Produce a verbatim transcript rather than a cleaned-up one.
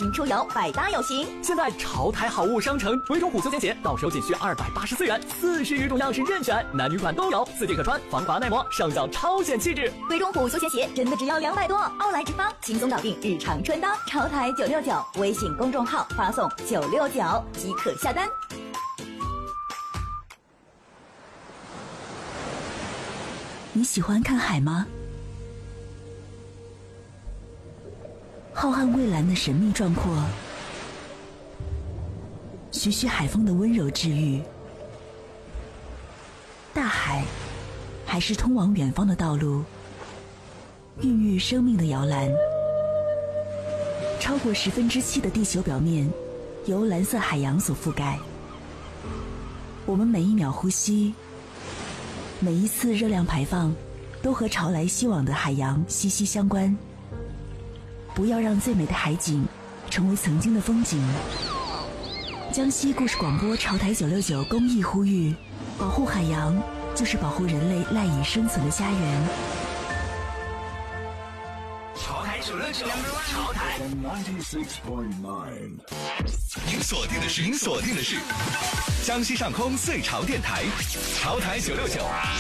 情出游，百搭有型。 现在潮台好物商城维中虎休闲鞋到手仅需二百八十四元，四十余种样式任选，男女款都有，四季可穿，防滑耐磨，上脚超显气质。 维中虎休闲鞋真的只要两百多，奥莱之方轻松搞定日常穿搭。潮台九六九微信公众号发送九六九即可下单。 你喜欢看海吗？浩瀚蔚蓝的神秘壮阔，徐徐海风的温柔治愈。大海还是通往远方的道路，孕育生命的摇篮。超过十分之七的地球表面由蓝色海洋所覆盖。我们每一秒呼吸，每一次热量排放，都和潮来西往的海洋息息相关。不要让最美的海景成为曾经的风景。江西故事广播潮台九六九公益呼吁：保护海洋，就是保护人类赖以生存的家园。 潮台九六九，潮台。您锁定的是，您锁定的是江西上空最潮电台，潮台九六九，